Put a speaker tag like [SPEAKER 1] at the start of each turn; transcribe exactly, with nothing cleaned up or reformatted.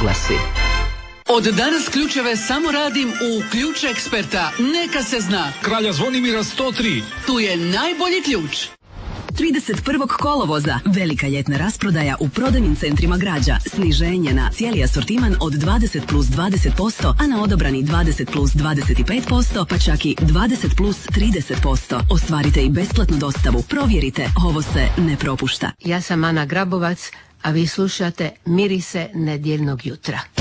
[SPEAKER 1] oglasi.
[SPEAKER 2] Od danas ključeve samo radim u Ključ Eksperta. Neka se zna.
[SPEAKER 3] Kralja Zvonimira sto tri.
[SPEAKER 2] Tu je najbolji ključ.
[SPEAKER 4] trideset prvog kolovoza velika ljetna rasprodaja u prodajnim centrima Građa. Sniženje na cijeli asortiman od dvadeset plus dvadeset posto, a na odabrani dvadeset plus dvadeset pet posto, pa čak i dvadeset plus trideset posto. Ostvarite i besplatnu dostavu. Provjerite, ovo se ne propušta.
[SPEAKER 1] Ja sam Ana Grabovac, a vi slušate Mirise nedjeljnog jutra.